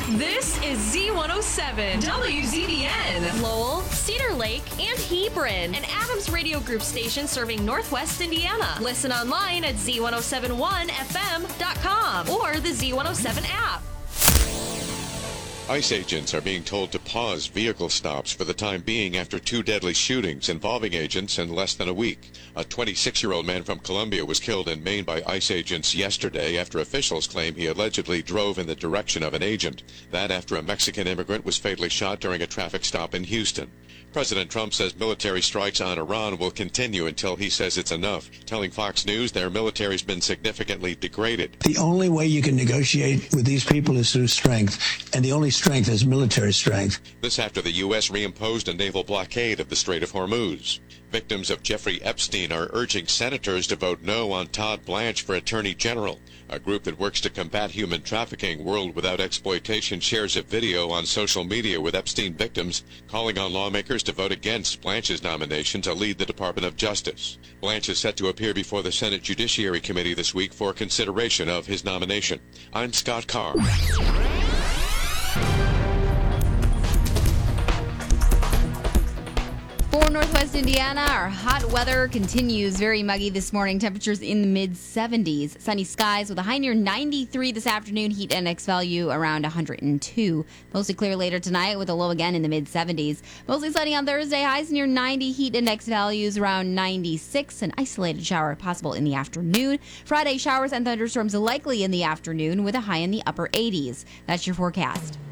This is Z107 WZDN, Lowell, Cedar Lake, and Hebron, an Adams Radio Group station serving Northwest Indiana. Listen online at z1071fm.com or the Z107 app. ICE agents are being told to pause vehicle stops for the time being after 2 deadly shootings involving agents in less than a week. A 26-year-old man from Columbia was killed in Maine by ICE agents yesterday after officials claim he allegedly drove in the direction of an agent. That after a Mexican immigrant was fatally shot during a traffic stop in Houston. President Trump says military strikes on Iran will continue until he says it's enough, telling Fox News their military's been significantly degraded. The only way you can negotiate with these people is through strength, and the only strength is military strength. This after the U.S. reimposed a naval blockade of the Strait of Hormuz. Victims of Jeffrey Epstein are urging senators to vote no on Todd Blanche for Attorney General. A group that works to combat human trafficking, World Without Exploitation, shares a video on social media with Epstein victims calling on lawmakers to vote against Blanche's nomination to lead the Department of Justice. Blanche is set to appear before the Senate Judiciary Committee this week for consideration of his nomination. I'm Scott Carr. For Northwest Indiana, our hot weather continues. Very muggy this morning. Temperatures in the mid-70s. Sunny skies with a high near 93 this afternoon. Heat index value around 102. Mostly clear later tonight with a low again in the mid-70s. Mostly sunny on Thursday. Highs near 90. Heat index values around 96. An isolated shower possible in the afternoon. Friday, showers and thunderstorms likely in the afternoon with a high in the upper 80s. That's your forecast.